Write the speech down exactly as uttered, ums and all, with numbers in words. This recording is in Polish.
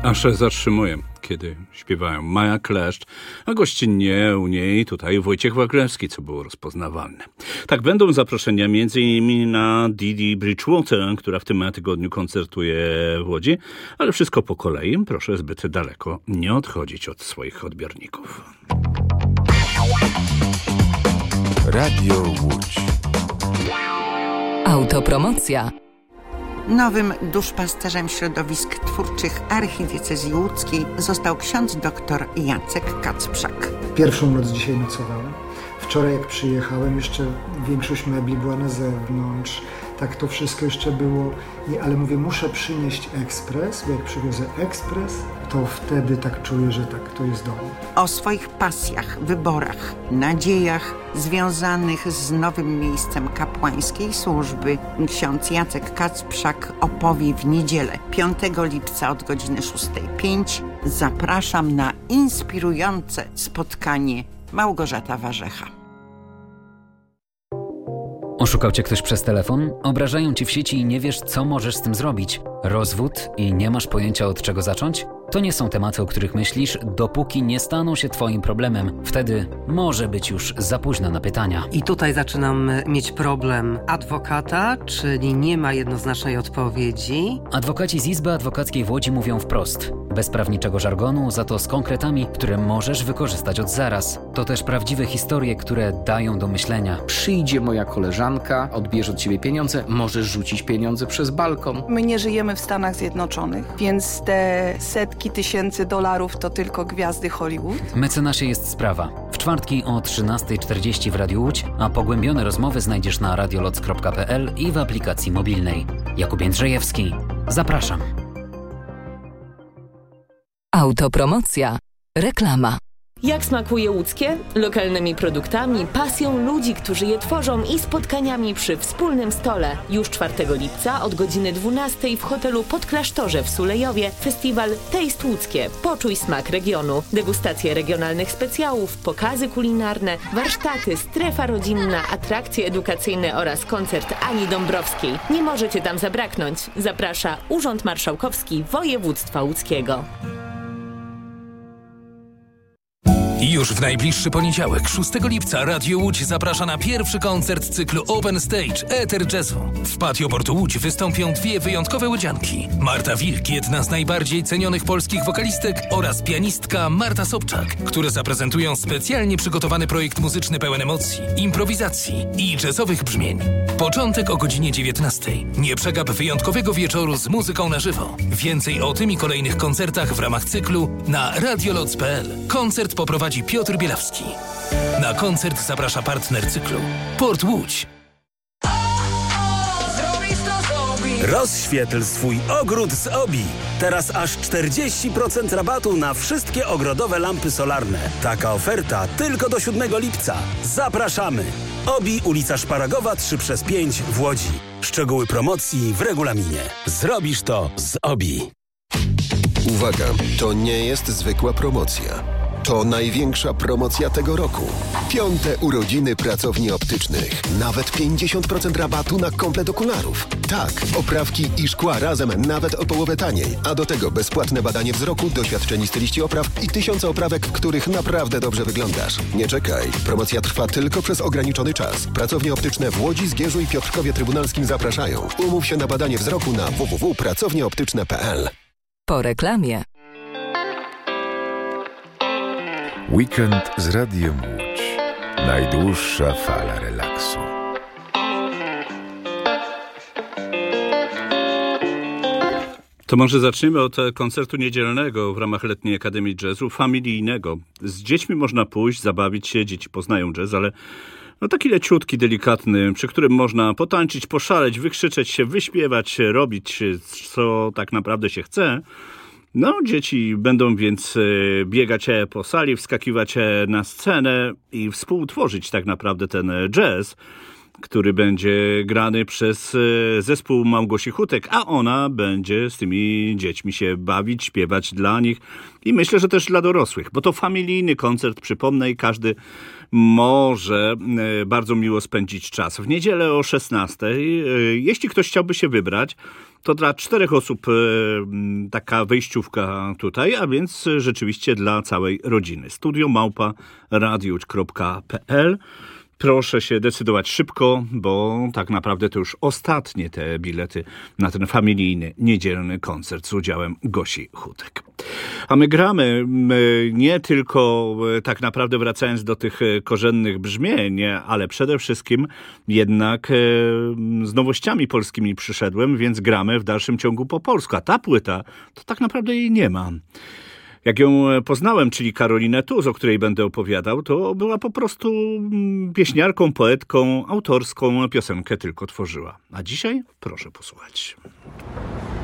Aż się zatrzymuję, kiedy śpiewają Maja Kleszcz, a gościnnie u niej tutaj Wojciech Waglewski, co było rozpoznawalne. Tak, będą zaproszenia między innymi na Didi Bridgewater, która w tym tygodniu koncertuje w Łodzi, ale wszystko po kolei. Proszę zbyt daleko nie odchodzić od swoich odbiorników. Radio Łódź. Autopromocja. Nowym duszpasterzem środowisk twórczych archidiecezji łódzkiej został ksiądz doktor Jacek Kacprzak. Pierwszą noc dzisiaj nocowałem. Wczoraj jak przyjechałem, jeszcze większość mebli była na zewnątrz. Tak to wszystko jeszcze było. Nie, ale mówię, muszę przynieść ekspres, bo jak przywiozę ekspres, to wtedy tak czuję, że tak, to jest dom. O swoich pasjach, wyborach, nadziejach związanych z nowym miejscem kapłańskiej służby ksiądz Jacek Kacprzak opowie w niedzielę, piątego lipca od godziny szóstej pięć. Zapraszam na inspirujące spotkanie. Małgorzata Warzecha. Oszukał cię ktoś przez telefon? Obrażają ci w sieci i nie wiesz, co możesz z tym zrobić? Rozwód i nie masz pojęcia, od czego zacząć? To nie są tematy, o których myślisz, dopóki nie staną się twoim problemem. Wtedy może być już za późno na pytania. I tutaj zaczynam mieć problem adwokata, czyli nie ma jednoznacznej odpowiedzi. Adwokaci z Izby Adwokackiej w Łodzi mówią wprost. Bez prawniczego żargonu, za to z konkretami, które możesz wykorzystać od zaraz. To też prawdziwe historie, które dają do myślenia. Przyjdzie moja koleżanka, odbierze od ciebie pieniądze, możesz rzucić pieniądze przez balkon. My nie żyjemy w Stanach Zjednoczonych, więc te setki tysięcy dolarów to tylko gwiazdy Hollywood. Mecenasie jest sprawa. W czwartki o trzynasta czterdzieści w Radiu Łódź, a pogłębione rozmowy znajdziesz na radioloc kropka p l i w aplikacji mobilnej. Jakub Jędrzejewski. Zapraszam. Autopromocja. Reklama. Jak smakuje łódzkie? Lokalnymi produktami, pasją ludzi, którzy je tworzą i spotkaniami przy wspólnym stole. Już czwartego lipca od godziny dwunastej w hotelu Podklasztorze w Sulejowie festiwal Taste Łódzkie. Poczuj smak regionu. Degustacje regionalnych specjałów, pokazy kulinarne, warsztaty, strefa rodzinna, atrakcje edukacyjne oraz koncert Ani Dąbrowskiej. Nie możecie tam zabraknąć. Zaprasza Urząd Marszałkowski Województwa Łódzkiego. Już w najbliższy poniedziałek, szóstego lipca, Radio Łódź zaprasza na pierwszy koncert cyklu Open Stage Eter Jazzu. W patio Portu Łódź wystąpią dwie wyjątkowe łodzianki. Marta Wilk, jedna z najbardziej cenionych polskich wokalistek, oraz pianistka Marta Sobczak, które zaprezentują specjalnie przygotowany projekt muzyczny pełen emocji, improwizacji i jazzowych brzmień. Początek o godzinie dziewiętnastej. Nie przegap wyjątkowego wieczoru z muzyką na żywo. Więcej o tym i kolejnych koncertach w ramach cyklu na radioloc kropka p l. Koncert poprowadzi Piotr Bielawski. Na koncert zaprasza partner cyklu Port Łódź. Rozświetl swój ogród z Obi. Teraz aż czterdzieści procent rabatu na wszystkie ogrodowe lampy solarne. Taka oferta tylko do siódmego lipca. Zapraszamy! Obi, ulica Szparagowa trzy przez pięć w Łodzi. Szczegóły promocji w regulaminie. Zrobisz to z Obi. Uwaga, to nie jest zwykła promocja. To największa promocja tego roku. Piąte urodziny pracowni optycznych. Nawet pięćdziesiąt procent rabatu na komplet okularów. Tak, oprawki i szkła razem nawet o połowę taniej. A do tego bezpłatne badanie wzroku, doświadczeni styliści opraw i tysiące oprawek, w których naprawdę dobrze wyglądasz. Nie czekaj. Promocja trwa tylko przez ograniczony czas. Pracownie optyczne w Łodzi, Zgierzu i Piotrkowie Trybunalskim zapraszają. Umów się na badanie wzroku na w w w kropka pracownie optyczne kropka p l. Po reklamie. Weekend z Radiem Łódź. Najdłuższa fala relaksu. To może zaczniemy od koncertu niedzielnego w ramach Letniej Akademii Jazzu, familijnego. Z dziećmi można pójść, zabawić się, dzieci poznają jazz, ale no taki leciutki, delikatny, przy którym można potańczyć, poszaleć, wykrzyczeć się, wyśpiewać, robić co tak naprawdę się chce. No, dzieci będą więc biegać po sali, wskakiwać na scenę i współtworzyć tak naprawdę ten jazz. który będzie grany przez zespół Małgosi Hutek, a ona będzie z tymi dziećmi się bawić, śpiewać dla nich i myślę, że też dla dorosłych, bo to familijny koncert, przypomnę, i każdy może bardzo miło spędzić czas. W niedzielę o szesnastej, jeśli ktoś chciałby się wybrać, to dla czterech osób taka wejściówka tutaj, a więc rzeczywiście dla całej rodziny. Studio małpa radiuć kropka p l. Proszę się decydować szybko, bo tak naprawdę to już ostatnie te bilety na ten familijny, niedzielny koncert z udziałem Gosi Hutek. A my gramy nie tylko tak naprawdę wracając do tych korzennych brzmień, ale przede wszystkim jednak z nowościami polskimi przyszedłem, więc gramy w dalszym ciągu po polsku. A ta płyta, to tak naprawdę jej nie ma. Jak ją poznałem, czyli Karolinę Tuz, o której będę opowiadał, to była po prostu pieśniarką, poetką, autorską, piosenkę tylko tworzyła. A dzisiaj proszę posłuchać.